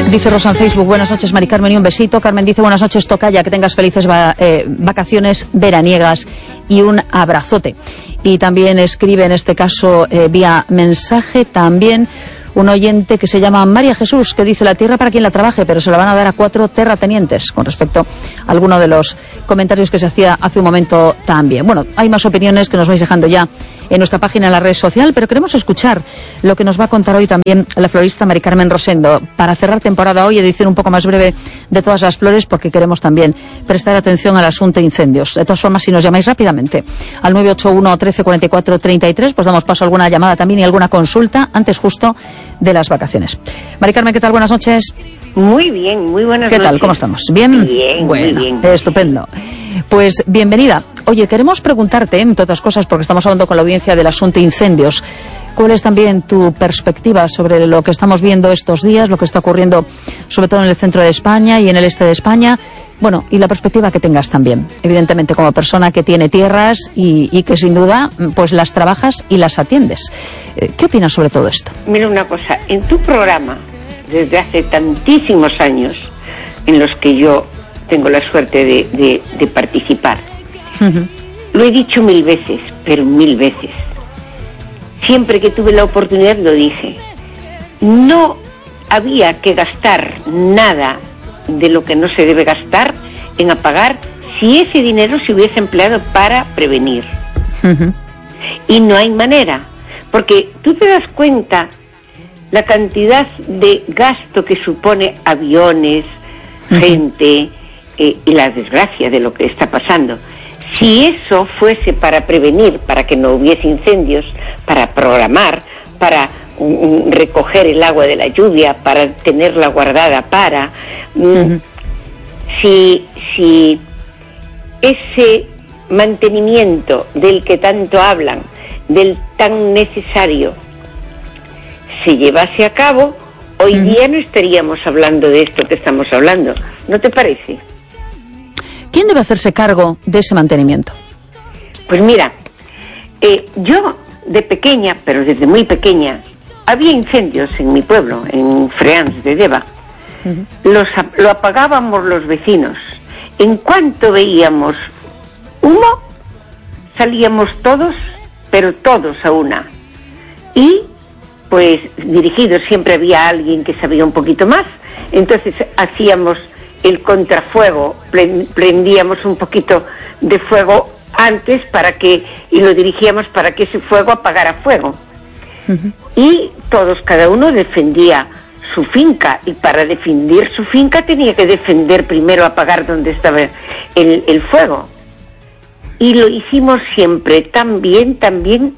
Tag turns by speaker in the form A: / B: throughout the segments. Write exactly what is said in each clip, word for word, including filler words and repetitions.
A: Dice Rosa en Facebook, buenas noches Mari Carmen y un besito. Carmen dice, buenas noches Tocaya, que tengas felices va, eh, vacaciones veraniegas y un abrazote. Y también escribe en este caso eh, vía mensaje también un oyente que se llama María Jesús, que dice, la tierra para quien la trabaje, pero se la van a dar a cuatro terratenientes, con respecto a alguno de los comentarios que se hacía hace un momento también. Bueno, hay más opiniones que nos vais dejando ya en nuestra página en la red social, pero queremos escuchar lo que nos va a contar hoy también la florista Mari Carmen Rosendo, para cerrar temporada hoy, edición un poco más breve de todas las flores, porque queremos también prestar atención al asunto de incendios. De todas formas, si nos llamáis rápidamente al nueve ocho uno, trece, cuarenta y cuatro, treinta y tres, pues damos paso a alguna llamada también y alguna consulta antes justo de las vacaciones. Mari Carmen, ¿qué tal? Buenas noches.
B: Muy bien, muy buenas
A: ¿Qué
B: noches.
A: tal? ¿Cómo estamos? ¿Bien?
B: Bien,
A: bueno,
B: muy bien.
A: Estupendo. Pues bienvenida. Oye, queremos preguntarte, entre otras cosas, porque estamos hablando con la audiencia del asunto incendios, ¿cuál es también tu perspectiva sobre lo que estamos viendo estos días, lo que está ocurriendo sobre todo en el centro de España y en el este de España? Bueno, y la perspectiva que tengas también, evidentemente como persona que tiene tierras y, y que sin duda pues las trabajas y las atiendes. ¿Qué opinas sobre todo esto?
B: Mira una cosa, en tu programa, desde hace tantísimos años en los que yo tengo la suerte de, de, de participar, uh-huh. Lo he dicho mil veces, pero mil veces. Siempre que tuve la oportunidad lo dije. No había que gastar nada de lo que no se debe gastar en apagar si ese dinero se hubiese empleado para prevenir. Uh-huh. Y no hay manera, porque tú te das cuenta la cantidad de gasto que supone aviones, uh-huh. gente eh, y la desgracia de lo que está pasando. Si eso fuese para prevenir, para que no hubiese incendios, para programar, para um, recoger el agua de la lluvia, para tenerla guardada para... Uh-huh. Si, si ese mantenimiento del que tanto hablan, del tan necesario, se llevase a cabo, hoy uh-huh. día no estaríamos hablando de esto que estamos hablando. ¿No te parece?
A: ¿Quién debe hacerse cargo de ese mantenimiento?
B: Pues mira, eh, yo de pequeña, pero desde muy pequeña, había incendios en mi pueblo, en Freans de Deva. Uh-huh. Los, lo apagábamos los vecinos. En cuanto veíamos humo, salíamos todos, pero todos a una. Y, pues, dirigidos, siempre había alguien que sabía un poquito más, entonces hacíamos el contrafuego, prendíamos un poquito de fuego antes para que, y lo dirigíamos para que ese fuego apagara fuego. Uh-huh. Y todos, cada uno defendía su finca, y para defender su finca tenía que defender primero, apagar donde estaba el, el fuego. Y lo hicimos siempre tan bien, tan bien,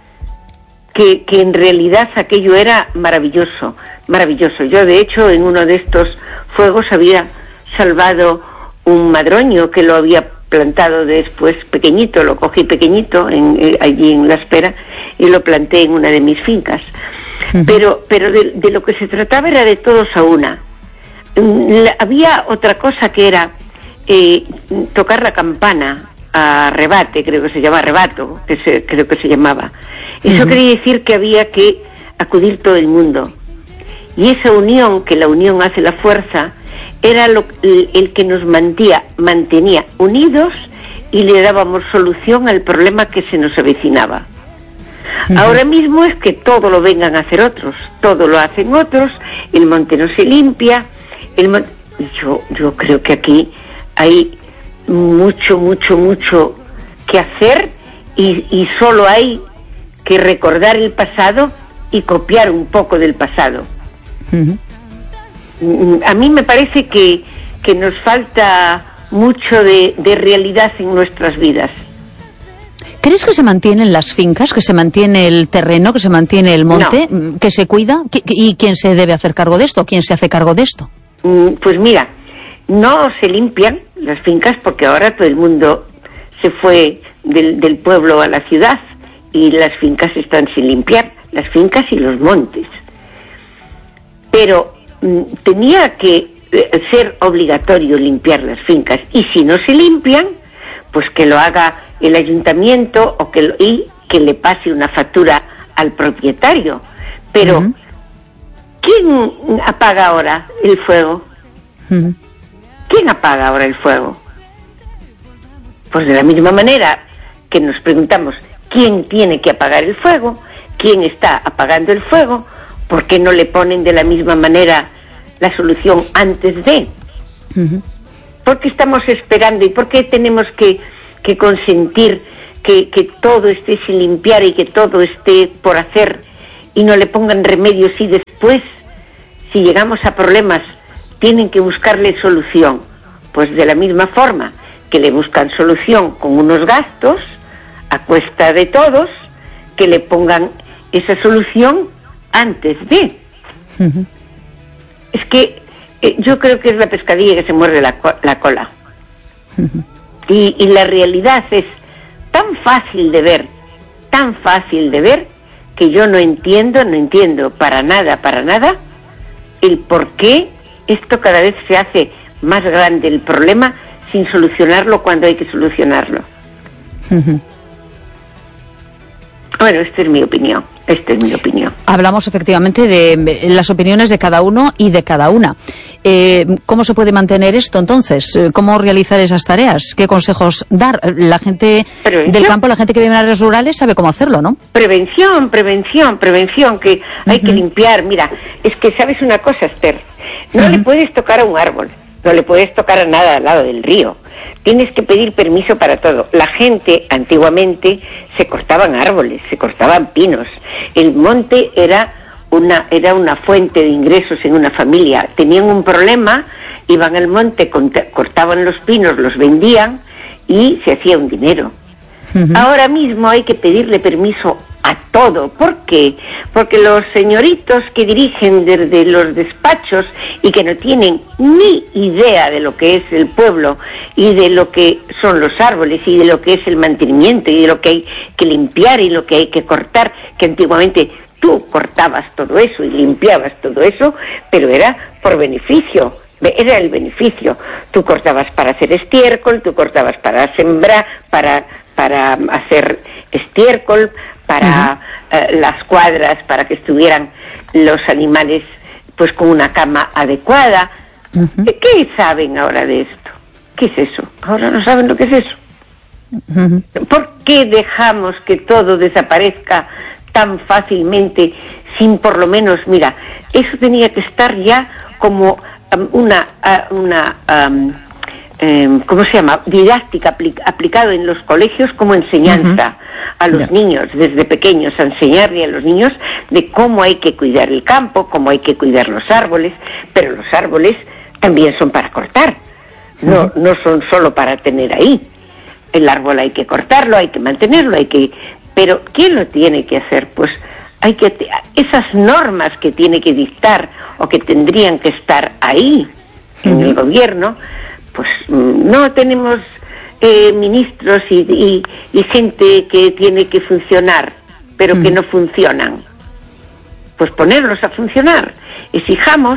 B: que, que en realidad aquello era maravilloso, maravilloso. Yo, de hecho, en uno de estos fuegos había salvado un madroño que lo había plantado después pequeñito, lo cogí pequeñito en, eh, allí en La Espera y lo planté en una de mis fincas. Uh-huh. Pero, pero de, de lo que se trataba era de todos a una. La, había otra cosa que era eh, tocar la campana a rebate, creo que se llama rebato, que se, creo que se llamaba. Eso uh-huh. quería decir que había que acudir todo el mundo. Y esa unión, que la unión hace la fuerza, era lo, el, el que nos mantía, mantenía unidos y le dábamos solución al problema que se nos avecinaba. Uh-huh. Ahora mismo es que todo lo vengan a hacer otros, todo lo hacen otros, el monte no se limpia, el monte... yo, yo creo que aquí hay mucho, mucho, mucho que hacer y, y solo hay que recordar el pasado y copiar un poco del pasado. Uh-huh. A mí me parece que, que nos falta mucho de, de realidad en nuestras vidas.
A: ¿Crees que se mantienen las fincas, que se mantiene el terreno, que se mantiene el monte, no. que se cuida? ¿Y quién se debe hacer cargo de esto? ¿Quién se hace cargo de esto?
B: Pues mira, no se limpian las fincas porque ahora todo el mundo se fue del, del pueblo a la ciudad y las fincas están sin limpiar, las fincas y los montes. Pero tenía que ser obligatorio limpiar las fincas, y si no se limpian, pues que lo haga el ayuntamiento o que lo, y que le pase una factura al propietario. Pero uh-huh. ¿quién apaga ahora el fuego? Uh-huh. ¿Quién apaga ahora el fuego? Pues de la misma manera que nos preguntamos quién tiene que apagar el fuego, quién está apagando el fuego, ¿por qué no le ponen de la misma manera la solución antes de? Uh-huh. ¿Por qué estamos esperando y por qué tenemos que, que consentir que, que todo esté sin limpiar y que todo esté por hacer y no le pongan remedios y después, si llegamos a problemas, tienen que buscarle solución? Pues de la misma forma que le buscan solución con unos gastos a cuesta de todos, que le pongan esa solución antes de. Uh-huh. Es que eh, yo creo que es la pescadilla que se muerde la, la cola. Uh-huh. y, y la realidad es tan fácil de ver, tan fácil de ver, que yo no entiendo, no entiendo para nada, para nada, el por qué esto cada vez se hace más grande el problema sin solucionarlo cuando hay que solucionarlo. Uh-huh. Bueno, esta es mi opinión, esta es mi opinión.
A: Hablamos efectivamente de las opiniones de cada uno y de cada una. Eh, ¿Cómo se puede mantener esto entonces? ¿Cómo realizar esas tareas? ¿Qué consejos dar? La gente del campo, la gente que vive en áreas rurales sabe cómo hacerlo, ¿no?
B: Prevención, prevención, prevención, que hay uh-huh. que limpiar. Mira, es que sabes una cosa, Esther, no uh-huh. le puedes tocar a un árbol, no le puedes tocar a nada al lado del río. Tienes que pedir permiso para todo. La gente, antiguamente, se cortaban árboles, se cortaban pinos. El monte era una, era una fuente de ingresos en una familia. Tenían un problema, iban al monte, cortaban los pinos, los vendían y se hacía un dinero. Uh-huh. Ahora mismo hay que pedirle permiso a todo. ¿Por qué? Porque los señoritos que dirigen desde los despachos y que no tienen ni idea de lo que es el pueblo y de lo que son los árboles y de lo que es el mantenimiento y de lo que hay que limpiar y lo que hay que cortar, que antiguamente tú cortabas todo eso y limpiabas todo eso, pero era por beneficio. Era el beneficio. Tú cortabas para hacer estiércol, tú cortabas para sembrar, para, para hacer estiércol, para uh-huh. uh, las cuadras, para que estuvieran los animales pues con una cama adecuada. Uh-huh. ¿Qué saben ahora de esto? ¿Qué es eso? Ahora no saben lo que es eso. Uh-huh. ¿Por qué dejamos que todo desaparezca tan fácilmente sin por lo menos, mira, eso tenía que estar ya como um, una, uh, una um, eh, ¿cómo se llama? Didáctica apli- aplicado en los colegios como enseñanza uh-huh. a los yeah. niños, desde pequeños, a enseñarle a los niños de cómo hay que cuidar el campo, cómo hay que cuidar los árboles, pero los árboles también son para cortar, uh-huh. no, no son solo para tener ahí. El árbol hay que cortarlo, hay que mantenerlo, hay que... Pero ¿quién lo tiene que hacer? Pues hay que... Esas normas que tiene que dictar o que tendrían que estar ahí uh-huh. en el gobierno, pues no tenemos eh, ministros y, y, y gente que tiene que funcionar, pero uh-huh. que no funcionan. Pues ponerlos a funcionar. Exijamos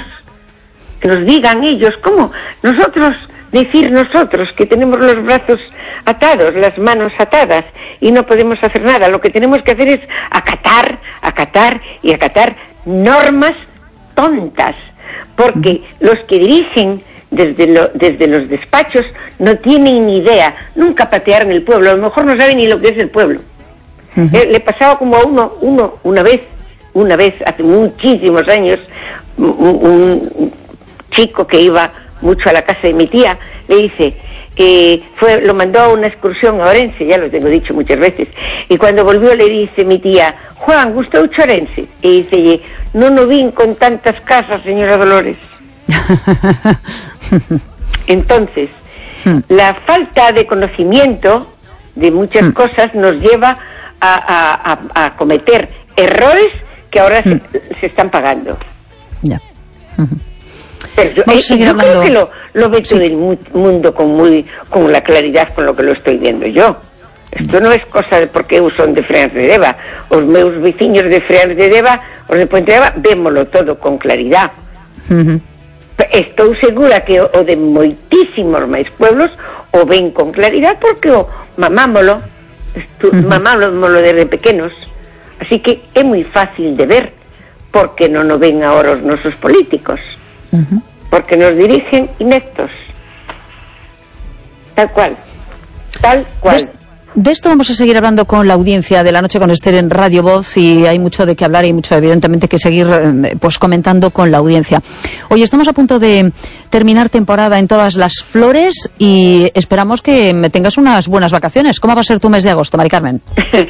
B: que nos digan ellos cómo nosotros... Decir nosotros que tenemos los brazos atados, las manos atadas y no podemos hacer nada. Lo que tenemos que hacer es acatar, acatar y acatar normas tontas, porque los que dirigen desde, lo, desde los despachos no tienen ni idea, nunca patearon el pueblo, a lo mejor no saben ni lo que es el pueblo. Uh-huh. Eh, le pasaba como a uno, uno una vez, una vez hace muchísimos años, un, un chico que iba mucho a la casa de mi tía, le dice, eh, fue, lo mandó a una excursión a Orense, ya lo tengo dicho muchas veces, y cuando volvió le dice mi tía, Juan, ¿gusta mucho Orense? Y dice, no no vin con tantas casas, señora Dolores. Entonces, la falta de conocimiento de muchas cosas nos lleva a, a, a, a cometer errores que ahora se, se están pagando.
A: Ya.
B: Pero yo, eh, yo creo que lo, lo ve todo sí. el mundo con muy con la claridad con lo que lo estoy viendo yo. Esto no es cosa de porque son de Freans de Deva. Os meus veciños de Freans de Deva, os de Puente de Deva, vémolo todo con claridad. Uh-huh. Estou segura que o, o de moitísimos máis pueblos o ven con claridad porque o mamámolo, estu, uh-huh. mamámolo desde pequenos. Así que é moi fácil de ver porque non o ven ahora os nosos políticos. Uh-huh. Porque nos dirigen ineptos. Tal cual. Tal cual.
A: Des De esto vamos a seguir hablando con la audiencia de La Noche con Ester en Radio Voz, y hay mucho de qué hablar y mucho, evidentemente, que seguir pues comentando con la audiencia. Hoy estamos a punto de terminar temporada en todas las flores y esperamos que me tengas unas buenas vacaciones. ¿Cómo va a ser tu mes de agosto, Mari Carmen?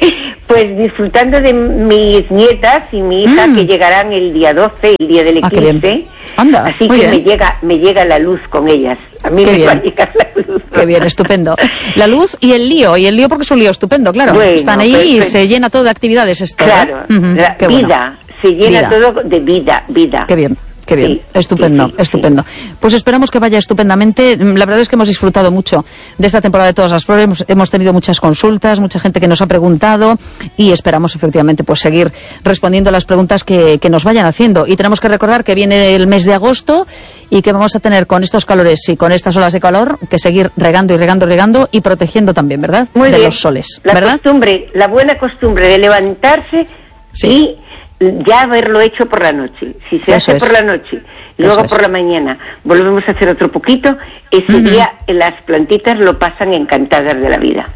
B: Pues disfrutando de mis nietas y mi hija, mm. que llegarán el día doce, el día del eclipse.
A: Ah, Anda,
B: así
A: muy
B: que
A: bien.
B: me llega me llega la luz con ellas. A mí
A: Qué
B: me
A: bien.
B: va a llegar la luz.
A: Qué bien, estupendo. La luz y el lío, y el lío porque es un lío estupendo, claro.
B: Bueno,
A: Están ahí
B: pues,
A: y
B: pues,
A: se llena todo de actividades esto.
B: Claro,
A: ¿eh? Uh-huh.
B: la
A: Qué
B: vida,
A: bueno.
B: se llena
A: Vida.
B: todo de vida, vida.
A: Qué bien. Qué bien,
B: Sí,
A: estupendo,
B: sí, sí,
A: estupendo.
B: sí.
A: Pues esperamos que vaya estupendamente. La verdad es que hemos disfrutado mucho de esta temporada de Todas las Flores. Hemos, hemos tenido muchas consultas, mucha gente que nos ha preguntado y esperamos efectivamente pues seguir respondiendo a las preguntas que, que nos vayan haciendo. Y tenemos que recordar que viene el mes de agosto y que vamos a tener, con estos calores y con estas olas de calor, que seguir regando y regando y regando y protegiendo también, ¿verdad?
B: Muy
A: de
B: bien.
A: los soles,
B: La
A: ¿verdad?
B: costumbre, la buena costumbre de levantarse
A: Sí.
B: y ya haberlo hecho por la noche. Si se
A: Eso
B: hace
A: es.
B: por la noche y luego
A: Eso
B: por
A: es.
B: la mañana volvemos a hacer otro poquito, ese
A: Ujú.
B: día las plantitas lo pasan encantadas de la vida.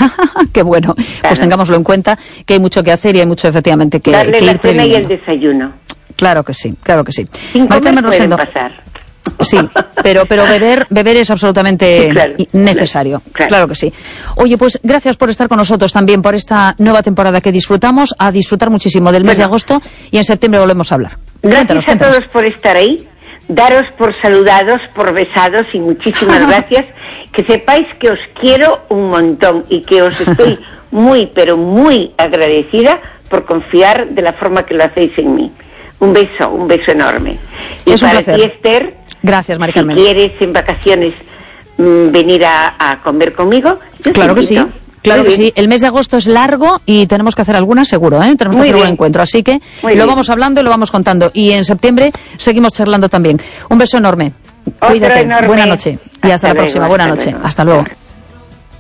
A: Qué bueno. Pues
B: Claro.
A: tengámoslo en cuenta, que hay mucho que hacer y hay mucho efectivamente que,
B: Darle
A: que
B: la
A: ir
B: cena y el
A: previniendo.
B: desayuno.
A: Claro que sí, claro que sí.
B: Sin
A: Mari
B: comer
A: Carmen
B: pueden
A: Rosendo.
B: pasar.
A: Sí, pero pero beber beber es absolutamente
B: Sí, claro,
A: necesario.
B: claro, claro.
A: Claro que sí. Oye, pues gracias por estar con nosotros también por esta nueva temporada que disfrutamos, a disfrutar muchísimo del mes
B: Bueno.
A: de agosto, y en septiembre volvemos a hablar.
B: Gracias
A: Cuéntanos,
B: a
A: cuéntanos.
B: todos por estar ahí, daros por saludados, por besados y muchísimas gracias. Que sepáis que os quiero un montón y que os estoy muy, pero muy agradecida por confiar de la forma que lo hacéis en mí. Un beso, un beso enorme. Y
A: Es un
B: para
A: placer.
B: ti, Esther,
A: Gracias, Mari Carmen.
B: si quieres en vacaciones mm, venir a, a comer conmigo, yo te
A: Claro que sí.
B: invito.
A: Claro
B: Muy
A: que
B: bien.
A: sí. El mes de agosto es largo y tenemos que hacer alguna seguro, ¿eh? Tenemos que
B: Muy
A: hacer un
B: bien.
A: encuentro. Así que
B: Muy
A: lo
B: bien.
A: vamos hablando y lo vamos contando. Y en septiembre seguimos charlando también. Un beso enorme.
B: Otro
A: Cuídate.
B: enorme.
A: Buena noche. Y hasta,
B: Hasta
A: la
B: luego,
A: próxima. Buena
B: hasta
A: noche.
B: luego.
A: Hasta luego.